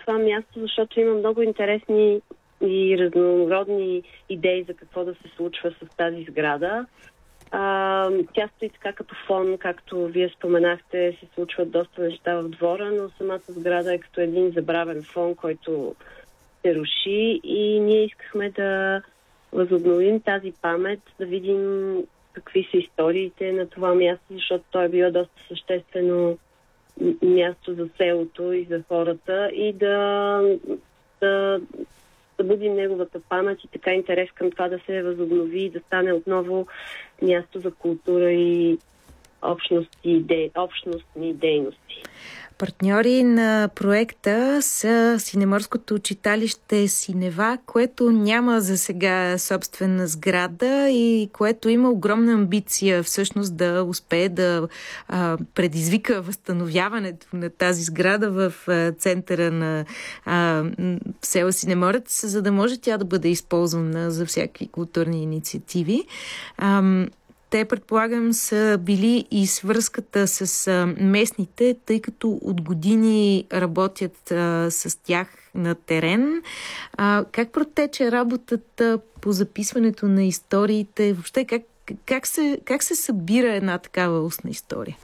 това място, защото има много интересни и разнородни идеи за какво да се случва с тази сграда. Тя стои така като фон, както вие споменахте, се случват доста неща в двора, но самата сграда е като един забравен фон, който се руши и ние искахме да възобновим тази памет, да видим какви са историите на това място, защото то е било доста съществено място за селото и за хората и да будим неговата памет и така интерес към това да се възобнови и да стане отново място за култура и общностни дейности. Партньори на проекта са Синеморското читалище Синева, което няма за сега собствена сграда и което има огромна амбиция всъщност да успее да предизвика възстановяването на тази сграда в центъра на село Синеморец, за да може тя да бъде използвана за всякакви културни инициативи. Те, предполагам, са били и свръзката с местните, тъй като от години работят с тях на терен. Как протече работата по записването на историите? Въобще, как се събира една такава устна история?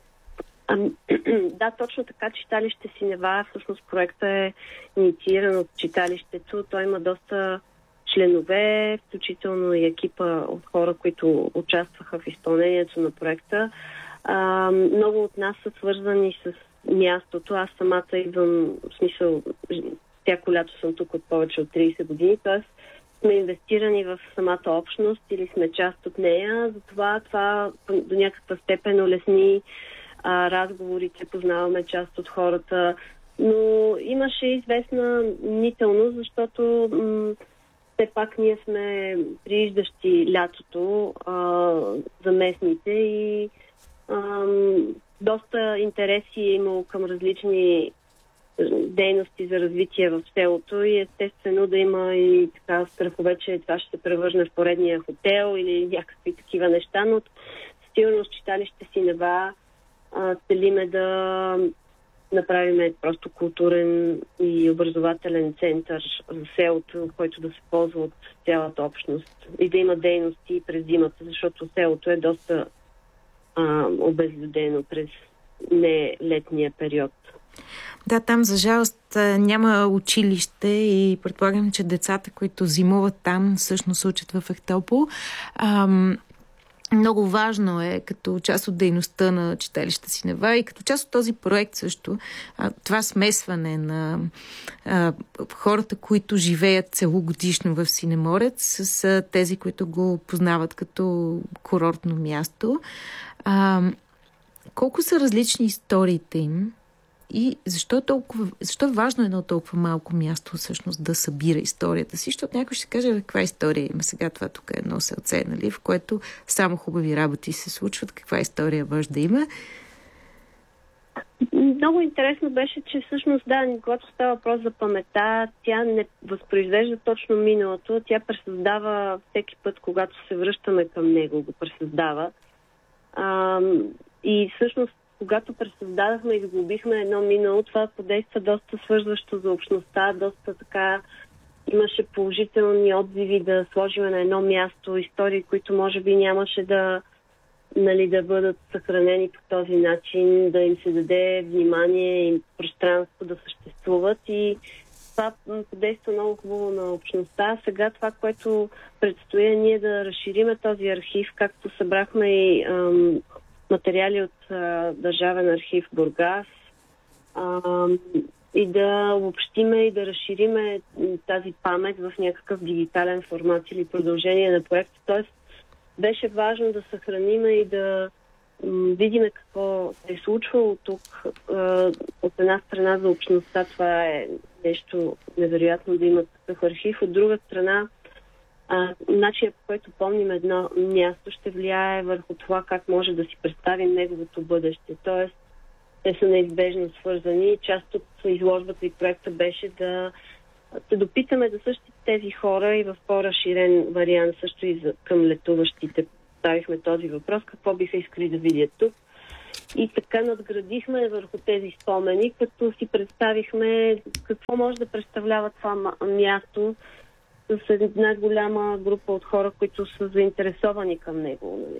Да, точно така. Читалище Синева, всъщност проектът е иницииран от читалището. Той има доста членове, включително и екипа от хора, които участваха в изпълнението на проекта. Много от нас са свързани с мястото. Аз самата идвам, в смисъл, всяко лято съм тук от повече от 30 години, т.е. сме инвестирани в самата общност или сме част от нея. Затова това до някаква степен улесни разговорите, познаваме част от хората. Но имаше известна мнителност, защото все пак ние сме прииждащи лятото за местните и доста интереси е имало към различни дейности за развитие в селото и естествено да има и така страхове, че това ще се превърне в поредния хотел или някакви такива неща, но сигурно с читалище Синева целиме да направим просто културен и образователен център за селото, който да се ползва от цялата общност и да има дейности през зимата, защото селото е доста обезлюдено през нелетния период. Да, там за жалост няма училище и предполагам, че децата, които зимуват там, всъщност учат в Ахтопол. Много важно е като част от дейността на читалище Синева и като част от този проект също това смесване на хората, които живеят целогодишно в Синеморец с тези, които го познават като курортно място. Колко са различни историите им и защо е важно едно толкова малко място всъщност да събира историята си, защото някой ще каже каква история има сега, това тук е едно селце, нали, в което само хубави работи се случват, каква история може да има. Много интересно беше, че всъщност да, когато става въпрос за паметта, тя не възпроизвежда точно миналото, тя пресъздава всеки път, когато се връщаме към него, го пресъздава. И всъщност когато пресъздадахме и сглобихме едно минало, това подейства доста свързващо за общността, доста така имаше положителни отзиви да сложим на едно място истории, които може би нямаше да бъдат съхранени по този начин, да им се даде внимание и пространство да съществуват и това подейства много хубаво на общността. Сега това, което предстои ние да разшириме този архив, както събрахме и материали от Държавен архив Бургас и да обобщиме и да разшириме тази памет в някакъв дигитален формат или продължение на проекта. Тоест беше важно да съхраниме и да видим какво се е случвало тук. От една страна за общността това е нещо невероятно да има такъв архив. От друга страна начинът, по който помним едно място, ще влияе върху това как може да си представим неговото бъдеще. Тоест, те са неизбежно свързани. Част от изложбата и проекта беше да се допитаме за същите тези хора и в по-разширен вариант също и към летуващите. Поставихме този въпрос, какво биха искали да видят тук. И така надградихме върху тези спомени, като си представихме какво може да представлява това място с една голяма група от хора, които са заинтересовани към него. Нали?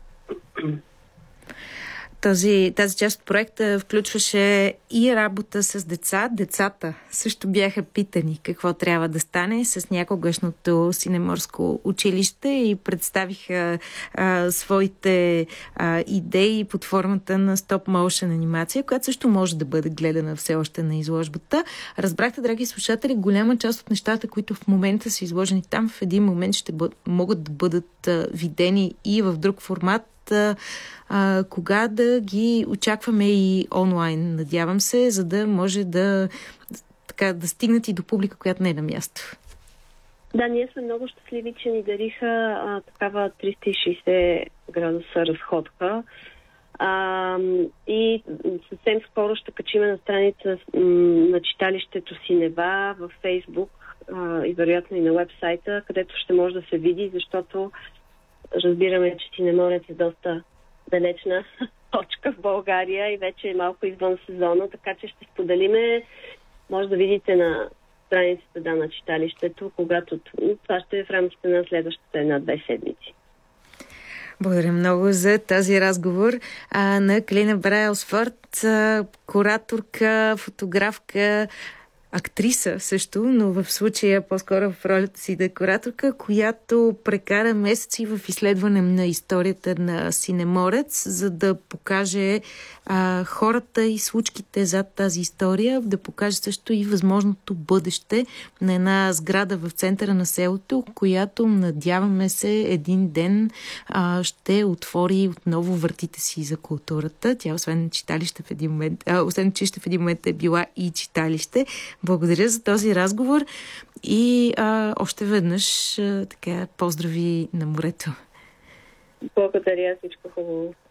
Тази част от проекта включваше и работа с деца. Децата също бяха питани какво трябва да стане с някогашното Синеморско училище и представиха своите идеи под формата на стоп-моушен анимация, която също може да бъде гледана все още на изложбата. Разбрахте, драги слушатели, голяма част от нещата, които в момента са изложени там, в един момент ще могат да бъдат видени и в друг формат. Кога да ги очакваме и онлайн, надявам се, за да може да стигнат и до публика, която не е на място. Да, ние сме много щастливи, че ни дариха такава 360 градуса разходка. И съвсем скоро ще качиме на страница на читалището Синева в Фейсбук и вероятно и на уебсайта, където ще може да се види, защото разбираме, че Синеморец е доста далечна точка в България и вече е малко извън сезона, така че ще споделиме. Може да видите на страницата на читалището, когато това ще е в рамките на следващата 1-2 седмици. Благодаря много за този разговор на Калина Брайлсфорд, кураторка, фотографка, актриса също, но в случая по-скоро в ролята си декораторка, която прекара месеци в изследване на историята на Синеморец, за да покаже хората и случките зад тази история, да покаже също и възможното бъдеще на една сграда в центъра на селото, която, надяваме се, един ден ще отвори отново вратите си за културата. Тя, освен читалище в един момент, освен училище в един момент е била и читалище. Благодаря за този разговор и още веднъж поздрави на морето. Благодаря, всичко хубаво.